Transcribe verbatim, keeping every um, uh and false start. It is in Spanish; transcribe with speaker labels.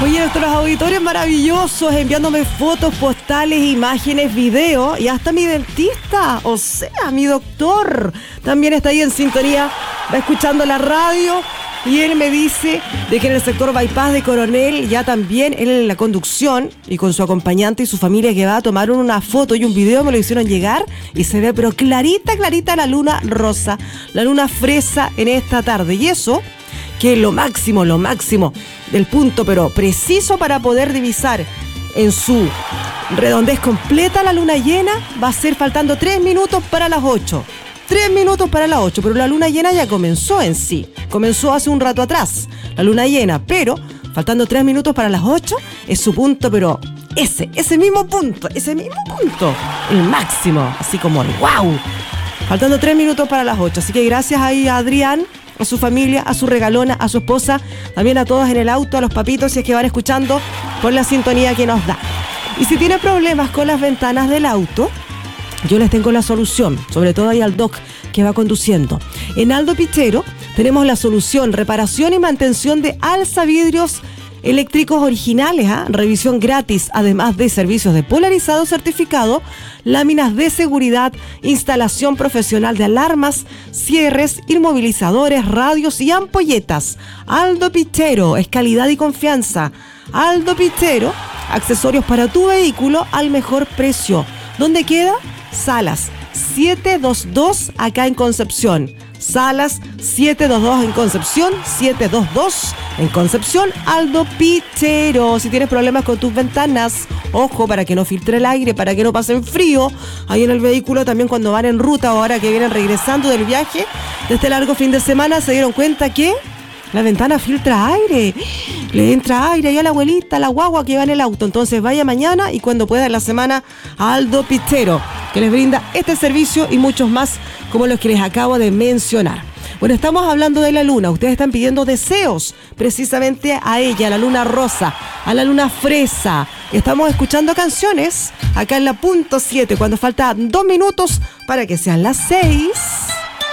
Speaker 1: Oye, nuestros auditores maravillosos enviándome fotos, postales, imágenes, videos y hasta mi dentista, o sea, mi doctor, también está ahí en sintonía, va escuchando la radio y él me dice de que en el sector Bypass de Coronel ya también él en la conducción y con su acompañante y su familia que va a tomar una foto y un video, me lo hicieron llegar y se ve pero clarita, clarita la luna rosa, la luna fresa en esta tarde y eso que lo máximo, lo máximo del punto, pero preciso para poder divisar en su redondez completa la luna llena, va a ser faltando tres minutos para las ocho. Tres minutos para las ocho, pero la luna llena ya comenzó en sí. Comenzó hace un rato atrás, la luna llena, pero faltando tres minutos para las ocho, es su punto, pero ese, ese mismo punto, ese mismo punto, el máximo, así como el wow. Faltando tres minutos para las ocho, así que gracias ahí a Adrián, a su familia, a su regalona, a su esposa, también a todos en el auto, a los papitos, si es que van escuchando por la sintonía que nos da. Y si tiene problemas con las ventanas del auto, yo les tengo la solución, sobre todo ahí al doc que va conduciendo. En Aldo Pichero tenemos la solución, reparación y mantención de alza vidrios eléctricos originales, ¿eh? Revisión gratis, además de servicios de polarizado certificado, láminas de seguridad, instalación profesional de alarmas, cierres, inmovilizadores, radios y ampolletas. Aldo Pichero, es calidad y confianza. Aldo Pichero, accesorios para tu vehículo al mejor precio. ¿Dónde queda? Salas setecientos veintidós acá en Concepción. Salas setecientos veintidós en Concepción, setecientos veintidós en Concepción, Aldo Pichero. Si tienes problemas con tus ventanas, ojo, para que no filtre el aire, para que no pasen frío ahí en el vehículo, también cuando van en ruta o ahora que vienen regresando del viaje de este largo fin de semana, se dieron cuenta que la ventana filtra aire, le entra aire ahí a la abuelita, a la guagua que va en el auto. Entonces vaya mañana y cuando pueda en la semana a Aldo Pichero, que les brinda este servicio y muchos más como los que les acabo de mencionar. Bueno, estamos hablando de la luna. Ustedes están pidiendo deseos precisamente a ella, a la luna rosa, a la luna fresa. Estamos escuchando canciones acá en la punto siete, cuando falta dos minutos para que sean las seis.